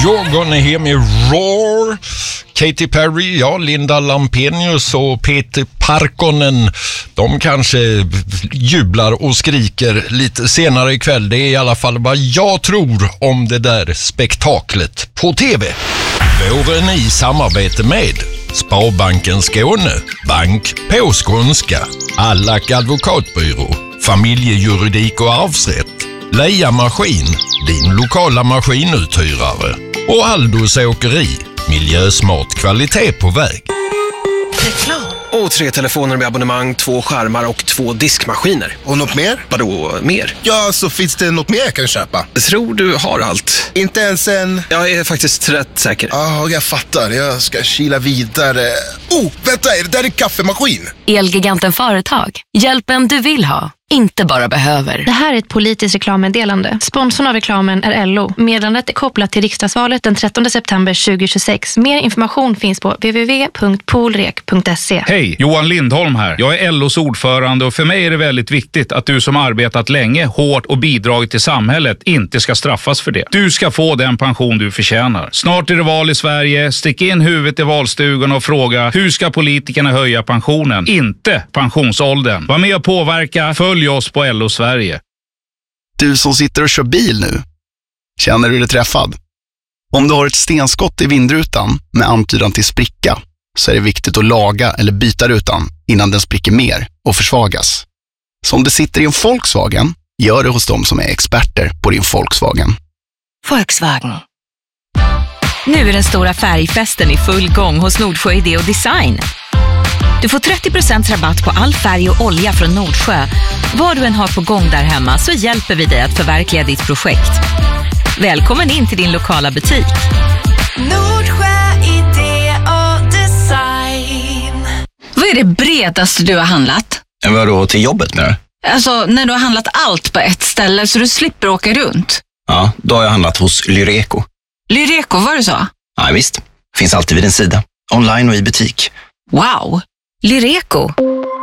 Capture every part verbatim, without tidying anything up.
You're here med Roar, Katy Perry, ja, Linda Lampenius och Peter Parkkonen. De kanske jublar och skriker lite senare ikväll. Det är i alla fall vad jag tror om det där spektaklet på tv. Våren i samarbete med Sparbanken Skåne, Bank på skånska, Allack advokatbyrå, Familjejuridik och arvsrätt, Leia Maskin, din lokala maskinuthyrare, och Aldos åkeri, miljösmart kvalitet på väg. Reklam. Och tre telefoner med abonnemang, två skärmar och två diskmaskiner. Och något mer? Vadå mer? Ja, så finns det något mer jag kan köpa? Jag tror du har allt. Inte ens en... Jag är faktiskt rätt säker. Ja, jag fattar. Jag ska kila vidare. Oh, vänta, är det där en kaffemaskin? Elgiganten Företag. Hjälpen du vill ha, inte bara behöver. Det här är ett politiskt reklammeddelande. Sponsorn av reklamen är L O. Meddelandet är kopplat till riksdagsvalet den trettonde september tjugohundratjugosex. Mer information finns på w w w punkt polrek punkt se. Hej, Johan Lindholm här. Jag är L O:s ordförande och för mig är det väldigt viktigt att du som arbetat länge, hårt och bidragit till samhället inte ska straffas för det. Du ska få den pension du förtjänar. Snart är det val i Sverige. Stick in huvudet i valstugan och fråga: hur ska politikerna höja pensionen? Inte pensionsåldern. Var med och påverka. Följ oss på L O Sverige. Du som sitter och kör bil nu, känner du dig träffad? Om du har ett stenskott i vindrutan med antydan till spricka, så är det viktigt att laga eller byta rutan innan den spricker mer och försvagas. Så om du sitter i en Volkswagen, gör det hos dem som är experter på din Volkswagen. Volkswagen. Nu är den stora färgfesten i full gång hos Nordsjö Idé och Design. Du får trettio procent rabatt på all färg och olja från Nordsjö. Vad du än har på gång där hemma så hjälper vi dig att förverkliga ditt projekt. Välkommen in till din lokala butik. Nordsjö Idé och Design. Vad är det bredaste du har handlat? Vadå, till jobbet med det? Alltså, när du har handlat allt på ett ställe så du slipper åka runt. Ja, då har jag handlat hos Lyreco. Lyreco, var det så? Ja, visst. Finns alltid vid en sida. Online och i butik. Wow! Lyreco.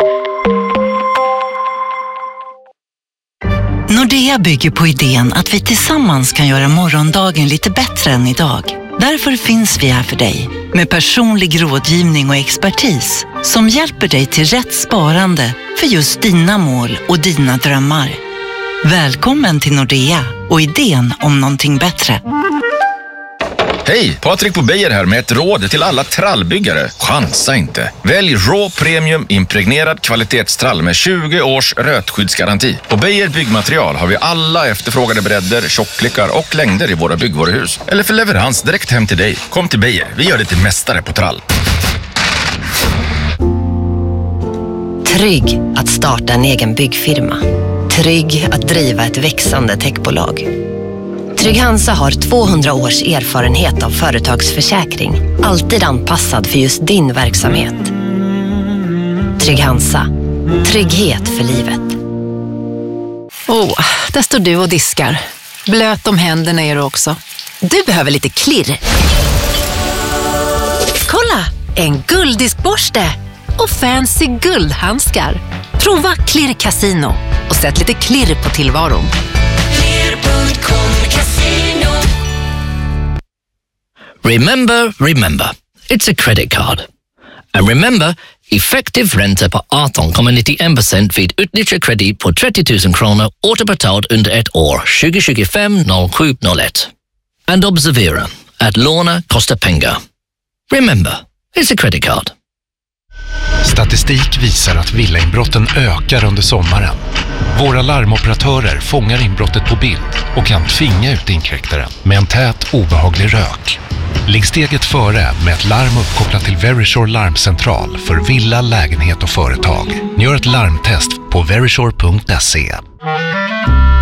Nordea bygger på idén att vi tillsammans kan göra morgondagen lite bättre än idag. Därför finns vi här för dig med personlig rådgivning och expertis som hjälper dig till rätt sparande för just dina mål och dina drömmar. Välkommen till Nordea och idén om någonting bättre. Hej, Patrik på Beijer här med ett råd till alla trallbyggare. Chansa inte. Välj Raw Premium impregnerad kvalitetstrall med tjugo års rötskyddsgaranti. På Beijer byggmaterial har vi alla efterfrågade bredder, tjocklekar och längder i våra byggvaruhus. Eller för leverans direkt hem till dig. Kom till Beijer, vi gör det till mästare på trall. Trygg att starta en egen byggfirma. Trygg att driva ett växande techbolag. Trygg Hansa har tvåhundra års erfarenhet av företagsförsäkring. Alltid anpassad för just din verksamhet. Trygg Hansa. Trygghet för livet. Åh, oh, där står du och diskar. Blöt om händerna är du också. Du behöver lite klirr. Kolla, en gulddiskborste och fancy guldhandskar. Prova Klirr Casino och sätt lite klirr på tillvaron. Remember, remember, it's a credit card. And remember, effektiv ränta på arton komma nittiofem procent vid utnyttjad kredit på trettio tusen kronor återbetalt under ett år tjugo tjugofem noll sju noll ett. And observera, att låna kostar pengar. Remember, it's a credit card. Statistik visar att villainbrotten ökar under sommaren. Våra larmoperatörer fångar inbrottet på bild och kan tvinga ut inkräktaren med en tät, obehaglig rök. Ligg steget före med ett larm uppkopplat till Verisure larmcentral för villa, lägenhet och företag. Gör ett larmtest på verisure punkt se.